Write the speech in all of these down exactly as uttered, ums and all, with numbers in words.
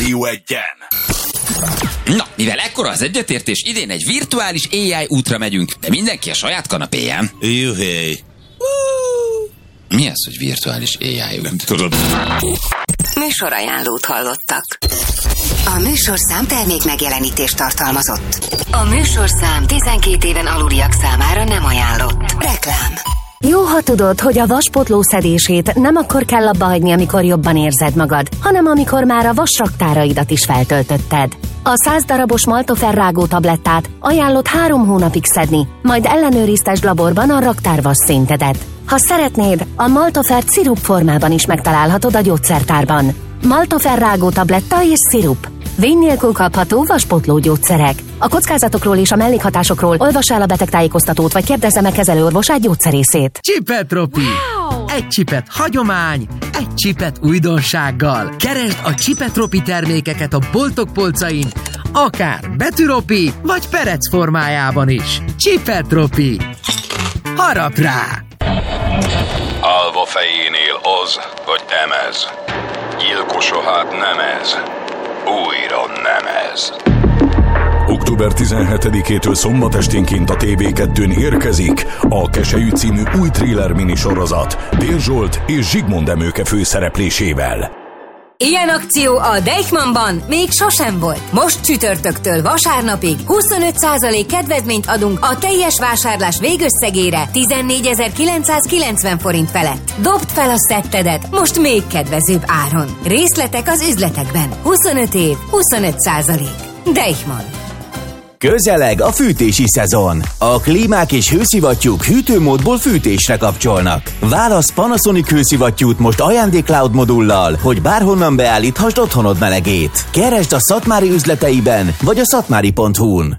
Rádió egyen. Na, mivel ekkora az egyetértés, idén egy virtuális á i útra megyünk, de mindenki a saját kanapéján. Juhé. Mi az, hogy virtuális á i út? Nem tudod. Műsorajánlót hallottak. A műsorszám termék megjelenítést tartalmazott. A műsorszám tizenkét éven aluliak számára nem ajánlott. Reklám. Jó, ha tudod, hogy a vaspotló szedését nem akkor kell abba hagyni, amikor jobban érzed magad, hanem amikor már a vasraktáraidat is feltöltötted. A száz darabos Maltofer rágó tablettát ajánlott három hónapig szedni, majd ellenőriztesd laborban a raktárvas szintedet. Ha szeretnéd, a Maltofert szirup formában is megtalálhatod a gyógyszertárban. Maltofer rágó tabletta és szirup. Vény nélkül kapható vaspotló gyógyszerek. A kockázatokról és a mellékhatásokról olvass el a betegtájékoztatót, vagy kérdezze meg kezelőorvosát, gyógyszerészét. Csipetropi! Wow! Egy csipet hagyomány, egy csipet újdonsággal. Keresd a Csipetropi termékeket a boltok polcain, akár betűropi, vagy perec formájában is. Csipetropi! Harap rá! Alva fejénél az, vagy emez. Gyilkosa hát nem ez. Újra nem ez. október tizenhetedikétől szombat esténként a té vé kettőn érkezik a Keselyű című új thriller minisorozat Dél Zsolt és Zsigmond Emőke főszereplésével. Ilyen akció a Deichmannban még sosem volt. Most csütörtöktől vasárnapig huszonöt százalék kedvezményt adunk a teljes vásárlás végösszegére tizennégyezer-kilencszázkilencven forint felett. Dobd fel a szettedet most még kedvezőbb áron. Részletek az üzletekben. huszonöt év, huszonöt százalék. Deichmann. Közeleg a fűtési szezon. A klímák és hőszivattyúk hűtőmódból fűtésre kapcsolnak. Válasz Panasonic hőszivattyút most ajándék-cloud modullal, hogy bárhonnan beállíthasd otthonod melegét. Keresd a Szatmári üzleteiben, vagy a szatmári pont hu-n.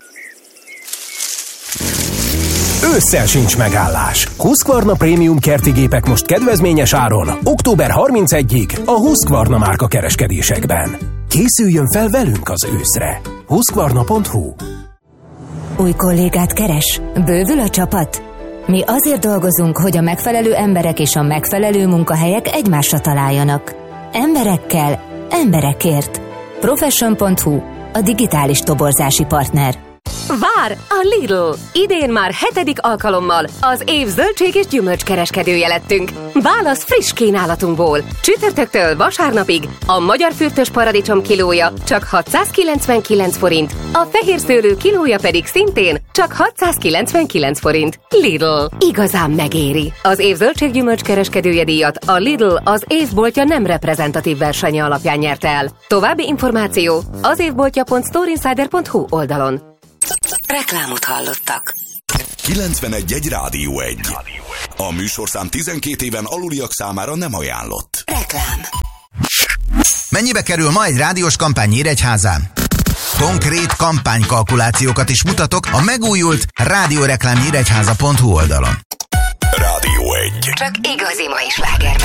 Ősszel sincs megállás. Husqvarna Prémium kertigépek most kedvezményes áron. október harmincegyedikéig a Husqvarna márka kereskedésekben. Készüljön fel velünk az őszre. Husqvarna pont hu. Új kollégát keres? Bővül a csapat? Mi azért dolgozunk, hogy a megfelelő emberek és a megfelelő munkahelyek egymásra találjanak. Emberekkel, emberekért. Profession pont hu, a digitális toborzási partner. Vár a Lidl! Idén már hetedik alkalommal az év zöldség és gyümölcs kereskedője lettünk. Válasz friss kínálatunkból. Csütörtöktől vasárnapig a magyar fürtös paradicsom kilója csak hatszázkilencvenkilenc forint, a fehér szőlő kilója pedig szintén csak hatszázkilencvenkilenc forint. Lidl. Igazán megéri. Az év zöldség gyümölcs kereskedője díjat a Lidl az évboltja nem reprezentatív versenye alapján nyerte el. További információ az évboltja pont storeinsider pont hu oldalon. Reklámot hallottak. kilencvenegy egy Rádió egy. A műsorszám tizenkét éven aluliak számára nem ajánlott. Reklám. Mennyibe kerül ma egy rádiós kampány Nyíregyházán? Konkrét kampánykalkulációkat is mutatok a megújult rádióreklám nyíregyháza pont hu oldalon. Rádió egy. Csak igazi mai slágerbe.